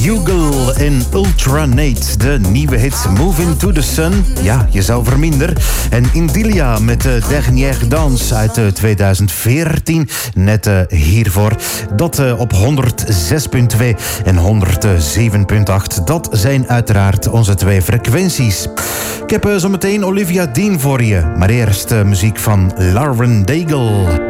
Bugle in Ultranate. De nieuwe hit Move Into the Sun. Ja, je zou verminder. En Indilia met de Dernière Danse uit 2014. Net hiervoor. Dat op 106.2 en 107.8. Dat zijn uiteraard onze twee frequenties. Ik heb zometeen Olivia Dean voor je. Maar eerst muziek van Lauren Daigle.